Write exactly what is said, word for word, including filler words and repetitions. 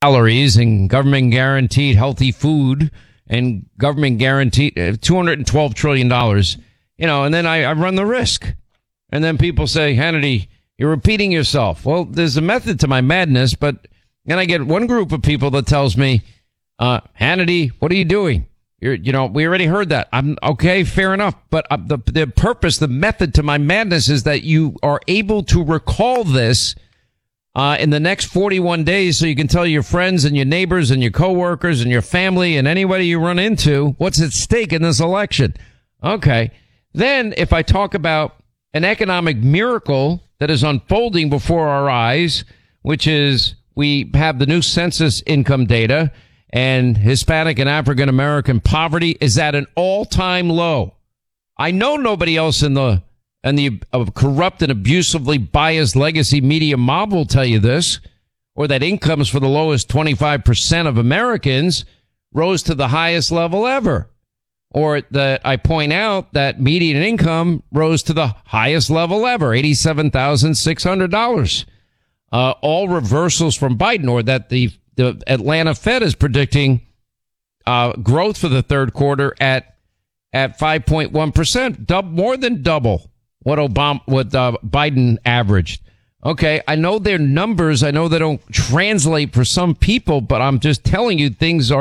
calories and government guaranteed healthy food and government guaranteed uh, two hundred twelve trillion dollars, you know, and then I, I run the risk. And then people say, Hannity, you're repeating yourself. Well, there's a method to my madness, but then I get one group of people that tells me, uh, Hannity, what are you doing? You're, you know, we already heard that. I'm okay, fair enough. But uh, the, the purpose, the method to my madness is that you are able to recall this uh, in the next forty-one days so you can tell your friends and your neighbors and your coworkers and your family and anybody you run into what's at stake in this election. Okay. Then if I talk about an economic miracle that is unfolding before our eyes, which is we have the new census income data, and Hispanic and African American poverty is at an all-time low. I know nobody else in the in the uh, corrupt and abusively biased legacy media mob will tell you this, or that incomes for the lowest twenty-five percent of Americans rose to the highest level ever. Or that I point out that median income rose to the highest level ever, eighty-seven thousand six hundred dollars. Uh, all reversals from Biden, or that the, the Atlanta Fed is predicting uh, growth for the third quarter at at five point one percent, dub, more than double what Obama, what uh, Biden averaged. Okay, I know their numbers. I know they don't translate for some people, but I'm just telling you things are